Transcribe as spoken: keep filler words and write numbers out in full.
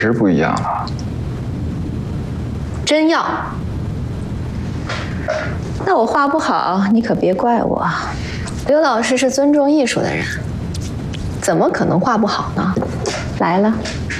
是不一样了。 真要？那我画不好，你可别怪我。刘老师是尊重艺术的人，怎么可能画不好呢？来了，